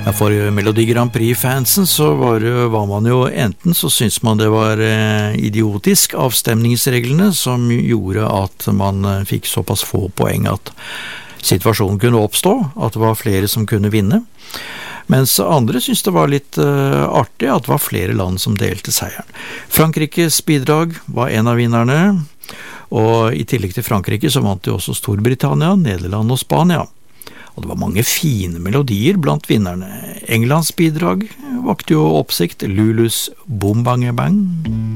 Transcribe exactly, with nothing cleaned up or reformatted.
Ja, for Melodi Grand Prix-fansen så var, var man jo enten så syntes man det var eh, idiotisk avstemningsreglene som gjorde at man eh, fikk såpass få poeng at situasjonen kunne oppstå, at det var flere som kunne vinne. Mens andre syntes det var litt eh, artig at det var flere land som delte seieren. Frankrikes bidrag var en av vinnerne, og i tillegg til Frankrike så vant jo også Storbritannia, Nederland og Spania. Og det var mange fine melodier blant vinnerne. Englands bidrag vakte jo oppsikt, Lulus Boom Bang Bang.